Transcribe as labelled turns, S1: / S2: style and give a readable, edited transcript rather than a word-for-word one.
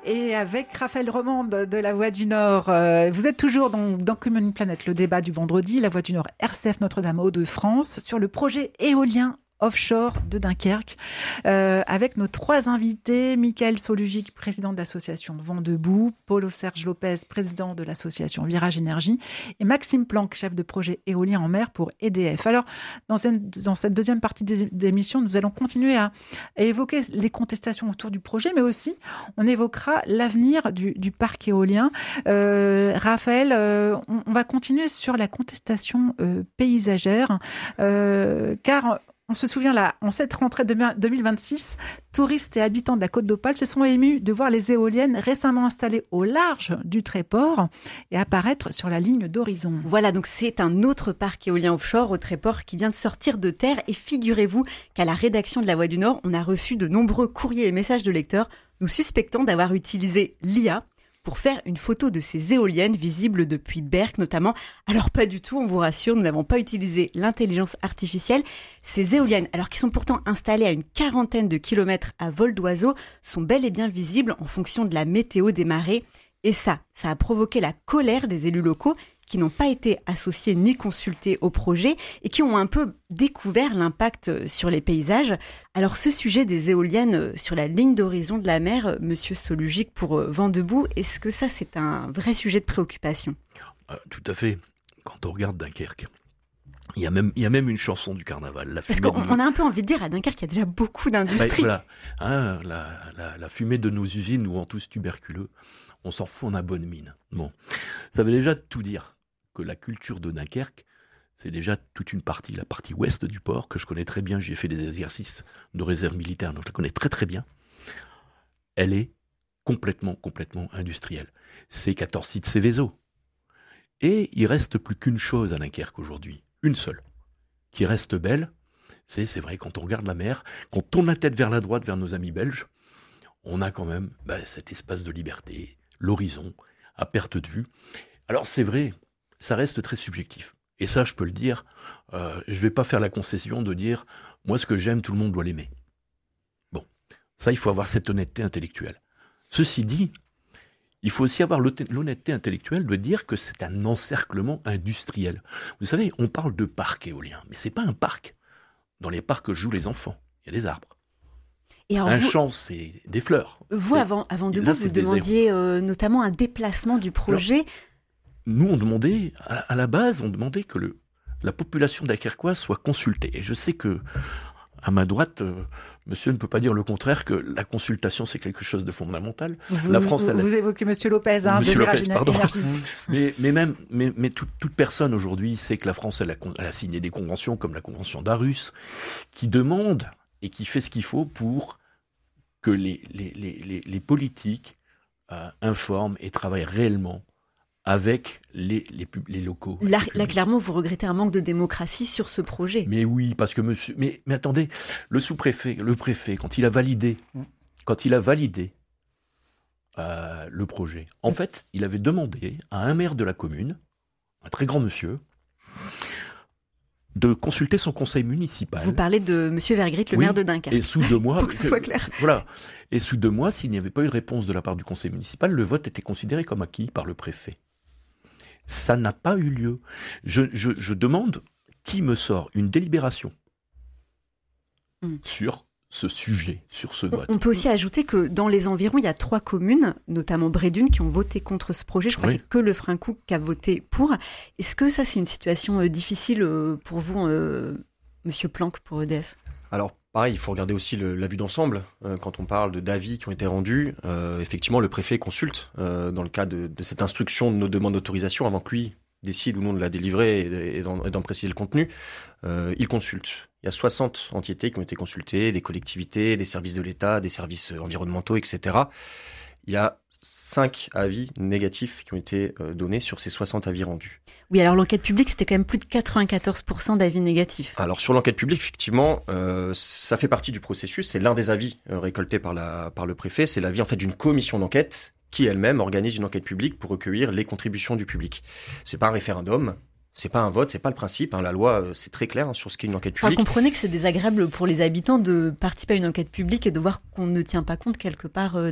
S1: Et avec Raphaël Romand de La Voix du Nord, vous êtes toujours dans Commune Planète, le débat du vendredi, La Voix du Nord, RCF Notre-Dame Hauts-de-France, sur le projet éolien offshore de Dunkerque, avec nos trois invités, Michael Solugic, président de l'association Vent Debout, Paulo-Serge Lopez, président de l'association Virage Énergie, et Maxime Planck, chef de projet éolien en mer pour EDF. Alors, dans cette deuxième partie d'émission, nous allons continuer à évoquer les contestations autour du projet, mais aussi, on évoquera l'avenir du parc éolien. Raphaël, on va continuer sur la contestation paysagère, car on se souvient là, en cette rentrée 2026, touristes et habitants de la Côte d'Opale se sont émus de voir les éoliennes récemment installées au large du Tréport et apparaître sur la ligne d'horizon.
S2: Voilà, donc c'est un autre parc éolien offshore au Tréport qui vient de sortir de terre. Et figurez-vous qu'à la rédaction de La Voix du Nord, on a reçu de nombreux courriers et messages de lecteurs nous suspectant d'avoir utilisé l'IA pour faire une photo de ces éoliennes visibles depuis Berck notamment. Alors pas du tout, on vous rassure, nous n'avons pas utilisé l'intelligence artificielle. Ces éoliennes, alors qui sont pourtant installées à une 40aine de kilomètres à vol d'oiseau, sont bel et bien visibles en fonction de la météo des marées. Et ça a provoqué la colère des élus locaux qui n'ont pas été associés ni consultés au projet et qui ont un peu découvert l'impact sur les paysages. Alors ce sujet des éoliennes sur la ligne d'horizon de la mer, Monsieur Solugic pour Vent Debout, est-ce que ça c'est un vrai sujet de préoccupation ?
S3: Tout à fait. Quand on regarde Dunkerque, il y a même une chanson du carnaval.
S2: Parce qu'on a un peu envie de dire, à Dunkerque, il y a déjà beaucoup d'industries.
S3: Voilà. La fumée de nos usines nous rend tous tuberculeux. On s'en fout, on a bonne mine. Bon, ça veut déjà tout dire que la culture de Dunkerque, c'est déjà toute une partie, la partie ouest du port, que je connais très bien, j'y ai fait des exercices de réserve militaire, donc je la connais très très bien. Elle est complètement industrielle. C'est 14 sites Céveso. Et il reste plus qu'une chose à Dunkerque aujourd'hui, une seule, qui reste belle, c'est vrai, quand on regarde la mer, quand on tourne la tête vers la droite, vers nos amis belges, on a quand même cet espace de liberté, l'horizon, à perte de vue. Alors c'est vrai, ça reste très subjectif. Et ça, je peux le dire, je vais pas faire la concession de dire, moi ce que j'aime, tout le monde doit l'aimer. Bon, ça il faut avoir cette honnêteté intellectuelle. Ceci dit, il faut aussi avoir l'honnêteté intellectuelle de dire que c'est un encerclement industriel. Vous savez, on parle de parc éolien, mais c'est pas un parc. Dans les parcs jouent les enfants, il y a des arbres. Et alors champ, c'est des fleurs.
S2: Vous, avant Debout, vous demandiez notamment un déplacement du projet.
S3: Alors, nous, on demandait, à la base, que la population dunkerquoise soit consultée. Et je sais que, à ma droite, monsieur ne peut pas dire le contraire, que la consultation, c'est quelque chose de fondamental.
S1: Vous évoquez monsieur Lopez,
S3: monsieur
S1: de
S3: Lopez,
S1: Virage
S3: pardon.
S1: Énergie.
S3: mais toute personne aujourd'hui sait que la France, elle a signé des conventions, comme la convention d'Aarhus, qui demande et qui fait ce qu'il faut pour que les politiques informent et travaillent réellement avec les locaux.
S2: Là, clairement, vous regrettez un manque de démocratie sur ce projet.
S3: Mais oui, parce que monsieur... Mais attendez, le sous-préfet, le préfet, quand il a validé le projet, en fait, il avait demandé à un maire de la commune, un très grand monsieur, de consulter son conseil municipal.
S2: Vous parlez de monsieur Vergrit, le maire de Dunkerque.
S3: Et sous 2 mois...
S2: Pour que ce soit clair.
S3: Voilà. Et sous 2 mois, s'il n'y avait pas eu de réponse de la part du conseil municipal, le vote était considéré comme acquis par le préfet. Ça n'a pas eu lieu. Je demande qui me sort une délibération sur ce sujet, sur ce vote.
S2: On peut aussi ajouter que dans les environs, il y a 3 communes, notamment Brédune, qui ont voté contre ce projet. Je crois qu'il n'y a que le Frincou qui a voté pour. Est-ce que ça, c'est une situation difficile pour vous, monsieur Planck, pour EDF ?
S4: Alors, pareil, il faut regarder aussi la vue d'ensemble. Quand on parle d'avis qui ont été rendus, effectivement, le préfet consulte dans le cadre de cette instruction de nos demandes d'autorisation avant que lui décide ou non de la délivrer et d'en préciser le contenu. Il consulte. Il y a 60 entités qui ont été consultées, des collectivités, des services de l'État, des services environnementaux, etc. Il y a 5 avis négatifs qui ont été donnés sur ces 60 avis rendus.
S2: Oui, alors l'enquête publique, c'était quand même plus de 94% d'avis négatifs.
S4: Alors sur l'enquête publique, effectivement, ça fait partie du processus. C'est l'un des avis récoltés par le préfet. C'est l'avis en fait d'une commission d'enquête qui elle-même organise une enquête publique pour recueillir les contributions du public. C'est pas un référendum. C'est pas un vote, c'est pas le principe. La loi, c'est très clair sur ce qu'est une enquête publique.
S2: Enfin, comprenez que c'est désagréable pour les habitants de participer à une enquête publique et de voir qu'on ne tient pas compte quelque part